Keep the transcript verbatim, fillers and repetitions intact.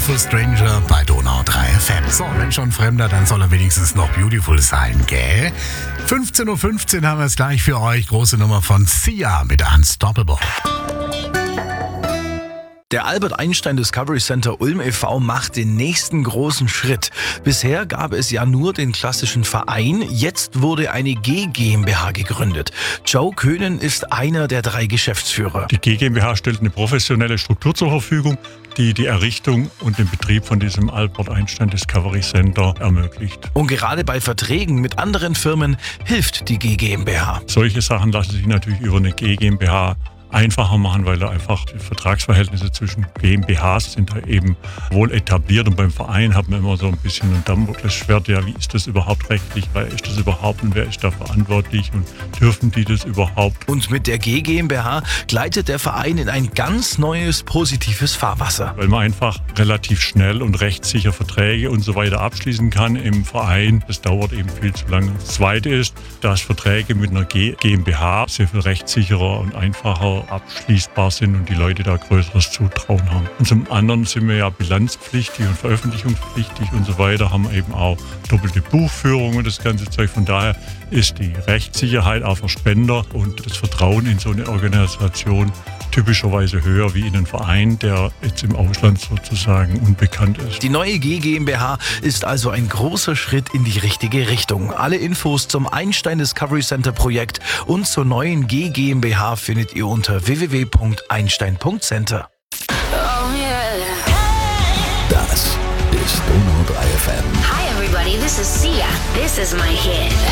Beautiful Stranger bei Donau drei F M. So, wenn schon Fremder, dann soll er wenigstens noch beautiful sein, gell? fünfzehn Uhr fünfzehn haben wir es gleich für euch. Große Nummer von Sia mit Unstoppable. Der Albert Einstein Discovery Center Ulm e V macht den nächsten großen Schritt. Bisher gab es ja nur den klassischen Verein, jetzt wurde eine G GmbH gegründet. Joe Köhnen ist einer der drei Geschäftsführer. Die G GmbH stellt eine professionelle Struktur zur Verfügung, die die Errichtung und den Betrieb von diesem Albert Einstein Discovery Center ermöglicht. Und gerade bei Verträgen mit anderen Firmen hilft die G GmbH. Solche Sachen lassen sich natürlich über eine G GmbH einfacher machen, weil da einfach die Vertragsverhältnisse zwischen GmbHs sind da eben wohl etabliert, und beim Verein hat man immer so ein bisschen ein Damoklesschwert, ja, wie ist das überhaupt rechtlich, weil ist das überhaupt und wer ist da verantwortlich und dürfen die das überhaupt? Und mit der G GmbH gleitet der Verein in ein ganz neues, positives Fahrwasser. Weil man einfach relativ schnell und rechtssicher Verträge und so weiter abschließen kann im Verein. Das dauert eben viel zu lange. Das Zweite ist, dass Verträge mit einer G GmbH sehr viel rechtssicherer und einfacher abschließbar sind und die Leute da größeres Zutrauen haben. Und zum anderen sind wir ja bilanzpflichtig und veröffentlichungspflichtig und so weiter, haben eben auch doppelte Buchführung und das ganze Zeug. Von daher ist die Rechtssicherheit auch für Spender und das Vertrauen in so eine Organisation typischerweise höher wie in einen Verein, der jetzt im Ausland sozusagen unbekannt ist. Die neue G GmbH ist also ein großer Schritt in die richtige Richtung. Alle Infos zum Einstein Discovery Center Projekt und zur neuen G GmbH findet ihr unter w w w punkt einstein punkt center. Das ist Donau drei F M. Hi everybody, this is Sia. This is my hit.